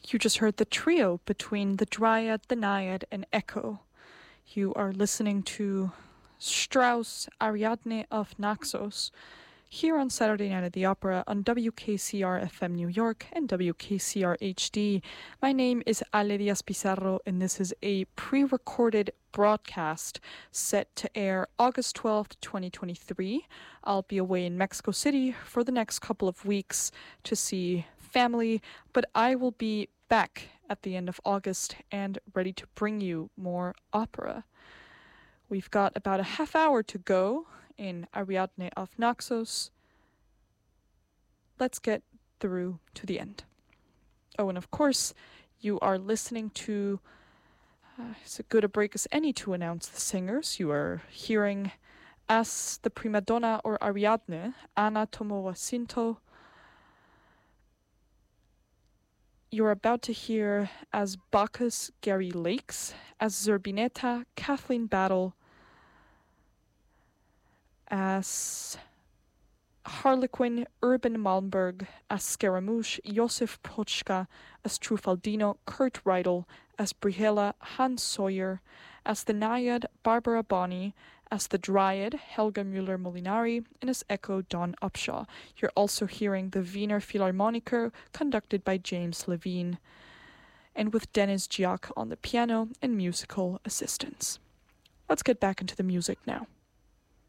You just heard the trio between the Dryad, the Naiad, and Echo. You are listening to Strauss Ariadne of Naxos here on Saturday Night at the Opera on WKCR FM New York and WKCR HD. My name is Ale Diaz Pizarro, and this is a pre-recorded broadcast set to air August 12th, 2023. I'll be away in Mexico City for the next couple of weeks to see family, but I will be back at the end of August and ready to bring you more opera. We've got about a half hour to go in Ariadne of Naxos. Let's get through to the end. Oh, and of course, you are listening to as good a break as any to announce the singers. You are hearing as the prima donna or Ariadne, Anna Tomowa-Sinto. You're about to hear as Bacchus, Gary Lakes, as Zerbinetta, Kathleen Battle, as Harlequin, Urban Malmberg, as Scaramouche, Josef Prochka, as Trufaldino, Kurt Reidel, as Brihela, Hans Sawyer, as the Naiad, Barbara Bonney, as the Dryad, Helga Müller-Molinari, and as Echo, Don Upshaw. You're also hearing the Wiener Philharmoniker, conducted by James Levine, and with Dennis Giac on the piano and musical assistance. Let's get back into the music now.